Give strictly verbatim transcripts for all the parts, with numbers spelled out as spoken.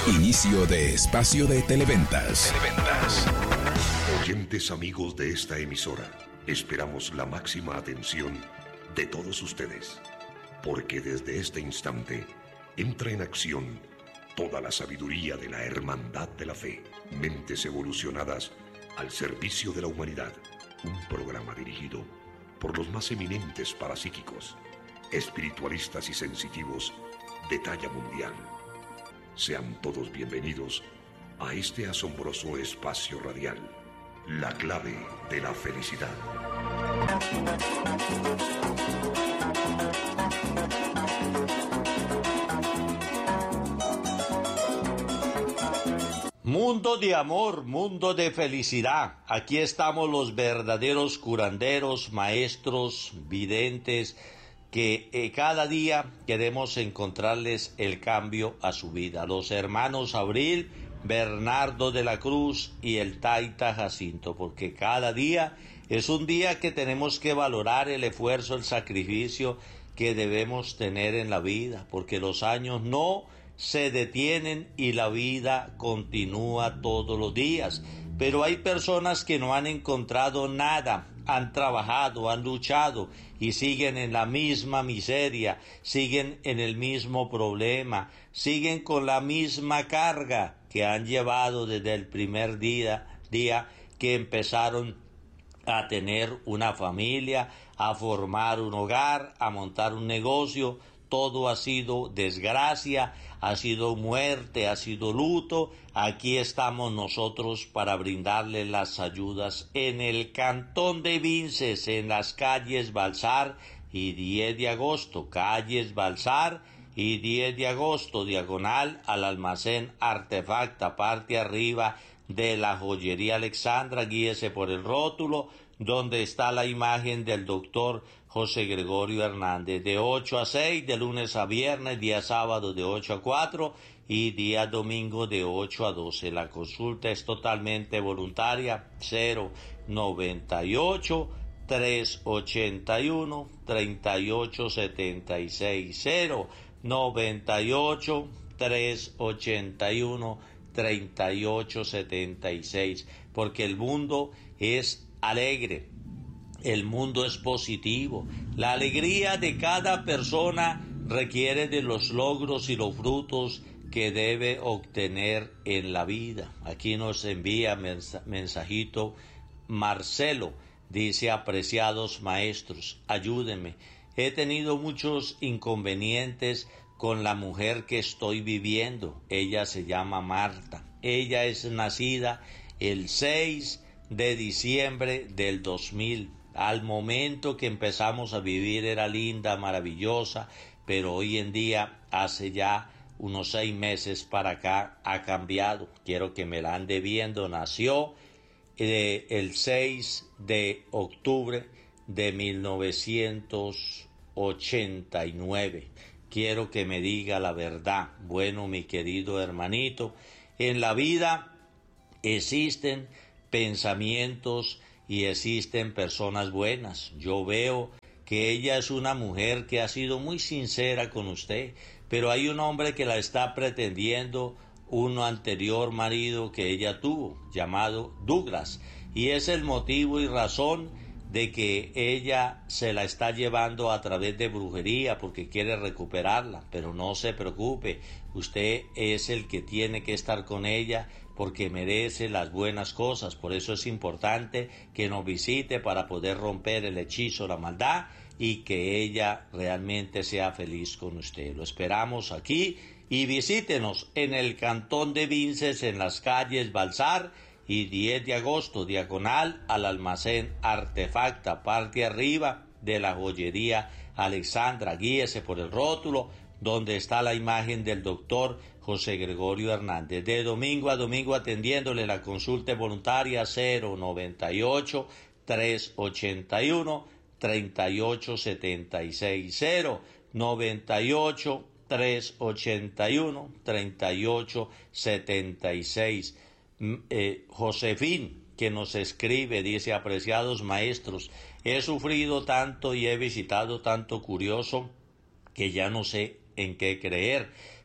Inicio de espacio de Televentas. Televentas. Oyentes amigos de esta emisora, esperamos la máxima atención de todos ustedes, porque desde este instante entra en acción toda la sabiduría de la hermandad de la fe. Mentes evolucionadas al servicio de la humanidad. Un programa dirigido por los más eminentes parapsíquicos, espiritualistas y sensitivos de talla mundial. Sean todos bienvenidos a este asombroso espacio radial, la clave de la felicidad. Mundo de amor, mundo de felicidad. Aquí estamos los verdaderos curanderos, maestros, videntes, que eh, cada día queremos encontrarles el cambio a su vida. Los hermanos Abril, Bernardo de la Cruz y el Taita Jacinto, porque cada día es un día que tenemos que valorar el esfuerzo, el sacrificio que debemos tener en la vida, porque los años no se detienen y la vida continúa todos los días. Pero hay personas que no han encontrado nada, han trabajado, han luchado y siguen en la misma miseria, siguen en el mismo problema, siguen con la misma carga que han llevado desde el primer día, día que empezaron a tener una familia, a formar un hogar, a montar un negocio. Todo ha sido desgracia, ha sido muerte, ha sido luto. Aquí estamos nosotros para brindarles las ayudas en el cantón de Vinces, en las calles Balsar y diez de agosto, calles Balsar y diez de agosto, diagonal al almacén Artefacta, parte arriba de la joyería Alexandra. Guíese por el rótulo donde está la imagen del doctor José Gregorio Hernández, de ocho a seis, de lunes a viernes, día sábado de ocho a cuatro y día domingo de ocho a doce. La consulta es totalmente voluntaria. Cero noventa y ocho, trescientos ochenta y uno, treinta y ocho setenta y seis. Cero noventa y ocho, trescientos ochenta y uno, treinta y ocho setenta y seis, porque el mundo es alegre, el mundo es positivo. La alegría de cada persona requiere de los logros y los frutos que debe obtener en la vida. Aquí nos envía mensajito Marcelo, dice: apreciados maestros, ayúdenme. He tenido muchos inconvenientes con la mujer que estoy viviendo. Ella se llama Marta. Ella es nacida el seis de diciembre del dos mil. Al momento que empezamos a vivir era linda, maravillosa, pero hoy en día, hace ya unos seis meses para acá, ha cambiado. Quiero que me la ande viendo. Nació eh, el seis de octubre de mil novecientos ochenta y nueve. Quiero que me diga la verdad. Bueno, mi querido hermanito, en la vida existen pensamientos y existen personas buenas. Yo veo que ella es una mujer que ha sido muy sincera con usted, pero hay un hombre que la está pretendiendo, un anterior marido que ella tuvo, llamado Douglas, y es el motivo y razón de que ella se la está llevando a través de brujería porque quiere recuperarla. Pero no se preocupe, usted es el que tiene que estar con ella porque merece las buenas cosas. Por eso es importante que nos visite para poder romper el hechizo, la maldad, y que ella realmente sea feliz con usted. Lo esperamos aquí y visítenos en el cantón de Vinces, en las calles Balsar y diez de agosto, diagonal al almacén Artefacta, parte arriba de la joyería Alexandra. Guíese por el rótulo donde está la imagen del doctor José Gregorio Hernández. De domingo a domingo atendiéndole. La consulta voluntaria cero noventa y ocho, trescientos ochenta y uno, treinta y ocho setenta y seis. Cero noventa y ocho, trescientos ochenta y uno, treinta y ocho setenta y seis. Eh, Josefín, que nos escribe, dice: apreciados maestros, he sufrido tanto y he visitado tanto curioso que ya no sé en qué creer,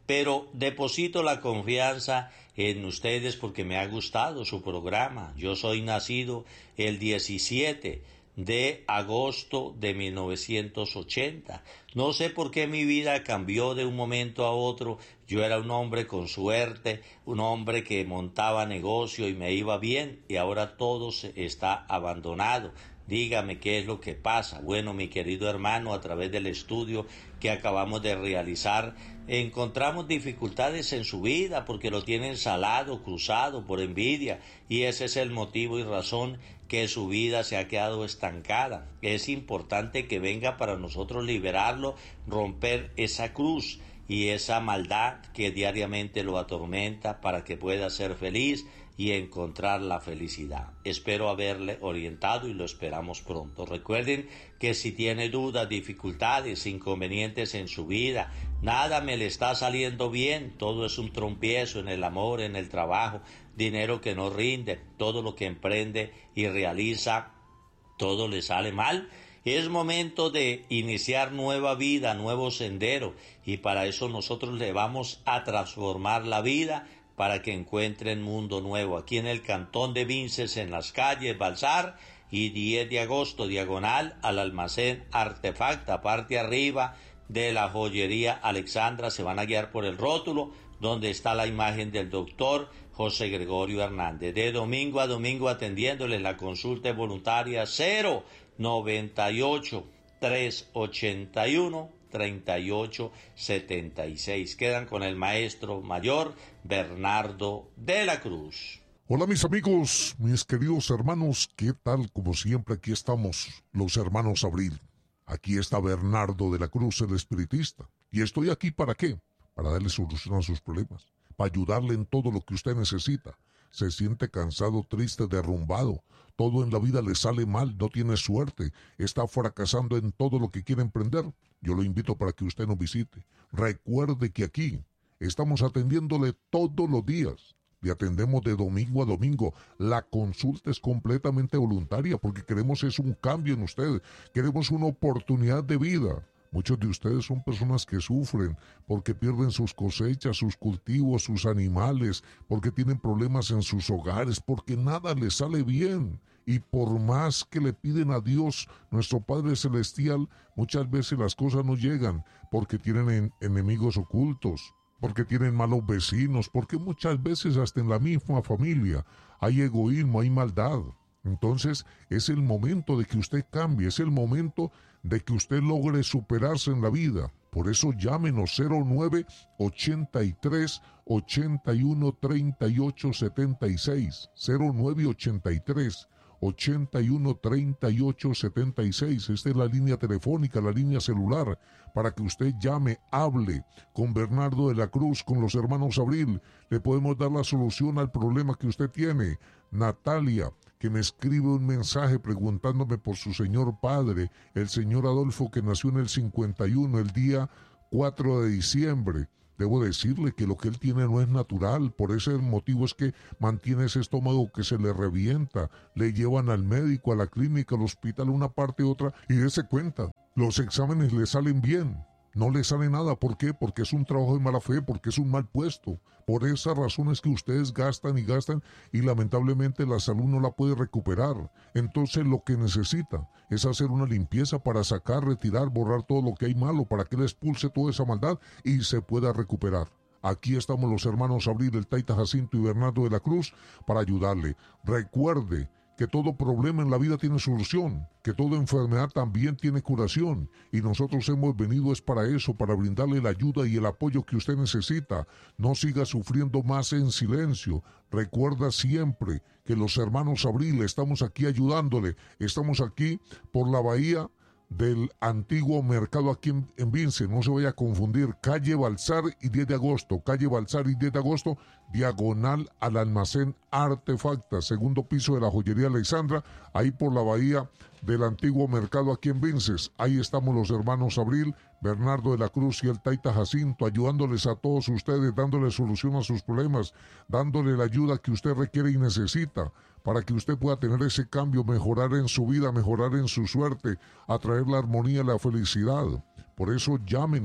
pero deposito la confianza en ustedes porque me ha gustado su programa. Yo soy nacido el diecisiete de agosto de mil novecientos ochenta. No sé por qué mi vida cambió de un momento a otro. Yo era un hombre con suerte, un hombre que montaba negocio y me iba bien, y ahora todo está abandonado. Dígame qué es lo que pasa. Bueno, mi querido hermano, a través del estudio que acabamos de realizar, encontramos dificultades en su vida porque lo tienen salado, cruzado por envidia, y ese es el motivo y razón que su vida se ha quedado estancada. Es importante que venga para nosotros liberarlo, romper esa cruz y esa maldad que diariamente lo atormenta para que pueda ser feliz y encontrar la felicidad. Espero haberle orientado y lo esperamos pronto. Recuerden que si tiene dudas, dificultades, inconvenientes en su vida, nada me le está saliendo bien, todo es un trompiezo en el amor, en el trabajo, dinero que no rinde, todo lo que emprende y realiza, todo le sale mal. Es momento de iniciar nueva vida, nuevo sendero, y para eso nosotros le vamos a transformar la vida para que encuentren mundo nuevo. Aquí en el Cantón de Vinces, en las calles Balsar y diez de agosto, diagonal al almacén Artefacta, parte arriba de la joyería Alexandra. Se van a guiar por el rótulo donde está la imagen del doctor José Gregorio Hernández. De domingo a domingo atendiéndoles. La consulta voluntaria cero noventa y ocho, trescientos ochenta y uno, treinta y ocho setenta y seis. Quedan con el maestro mayor Bernardo de la Cruz. Hola mis amigos, mis queridos hermanos, ¿qué tal? Como siempre aquí estamos, los hermanos Abril. Aquí está Bernardo de la Cruz, el espiritista. ¿Y estoy aquí para qué? Para darle solución a sus problemas, para ayudarle en todo lo que usted necesita. Se siente cansado, triste, derrumbado. Todo en la vida le sale mal, no tiene suerte, está fracasando en todo lo que quiere emprender. Yo lo invito para que usted nos visite. Recuerde que aquí estamos atendiéndole todos los días. Le atendemos de domingo a domingo. La consulta es completamente voluntaria porque queremos es un cambio en usted. Queremos una oportunidad de vida. Muchos de ustedes son personas que sufren porque pierden sus cosechas, sus cultivos, sus animales, porque tienen problemas en sus hogares, porque nada les sale bien. Y por más que le piden a Dios, nuestro Padre Celestial, muchas veces las cosas no llegan porque tienen en, enemigos ocultos, porque tienen malos vecinos, porque muchas veces hasta en la misma familia hay egoísmo, hay maldad. Entonces es el momento de que usted cambie, es el momento de que usted logre superarse en la vida. Por eso llámenos cero nueve ochenta y tres, ochenta y uno, treinta y ocho setenta y seis, cero nueve ochenta y tres, ochenta y uno, treinta y ocho setenta y seis. Esta es la línea telefónica, la línea celular, para que usted llame, hable con Bernardo de la Cruz, con los hermanos Abril. Le podemos dar la solución al problema que usted tiene. Natalia, que me escribe un mensaje preguntándome por su señor padre, el señor Adolfo, que nació en el cincuenta y uno, el día cuatro de diciembre. Debo decirle que lo que él tiene no es natural, por ese motivo es que mantiene ese estómago que se le revienta. Le llevan al médico, a la clínica, al hospital, una parte y otra, y dése cuenta, los exámenes le salen bien. No le sale nada. ¿Por qué? Porque es un trabajo de mala fe, porque es un mal puesto. Por esas razones que ustedes gastan y gastan y lamentablemente la salud no la puede recuperar. Entonces lo que necesita es hacer una limpieza para sacar, retirar, borrar todo lo que hay malo, para que él expulse toda esa maldad y se pueda recuperar. Aquí estamos los hermanos Abril, el Taita Jacinto y Bernardo de la Cruz para ayudarle. Recuerde que todo problema en la vida tiene solución, que toda enfermedad también tiene curación, y nosotros hemos venido es para eso, para brindarle la ayuda y el apoyo que usted necesita. No siga sufriendo más en silencio. Recuerda siempre que los hermanos Abril estamos aquí ayudándole, estamos aquí por la bahía del antiguo mercado aquí en, en Vince, no se vaya a confundir, calle Balsar y diez de agosto, calle Balsar y diez de agosto, diagonal al almacén Artefacta, segundo piso de la joyería Alexandra, ahí por la bahía del antiguo mercado aquí en Vinces. Ahí estamos los hermanos Abril, Bernardo de la Cruz y el Taita Jacinto, ayudándoles a todos ustedes, dándoles solución a sus problemas, dándole la ayuda que usted requiere y necesita, para que usted pueda tener ese cambio, mejorar en su vida, mejorar en su suerte, atraer la armonía y la felicidad. Por eso llámenos,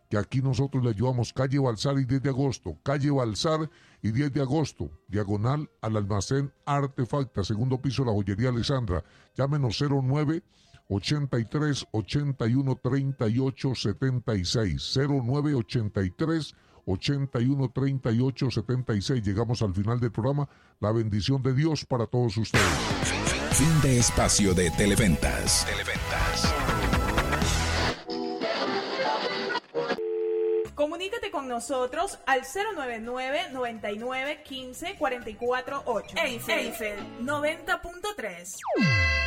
que aquí nosotros le ayudamos. Calle Balsar y diez de agosto, calle Balsar y diez de agosto, diagonal al almacén Artefacta, segundo piso, la joyería Alessandra. Llámenos cero nueve ochenta y tres ochenta y uno treinta y ocho setenta y seis, cero nueve ochenta y tres ochenta y uno treinta y ocho setenta y seis. Llegamos al final del programa. La bendición de Dios para todos ustedes. Fin de espacio de Televentas. Televentas. Comunícate con nosotros al cero nueve nueve, noventa y nueve, quince, cuarenta y cuatro, ocho. Eiffel, Eiffel noventa punto tres.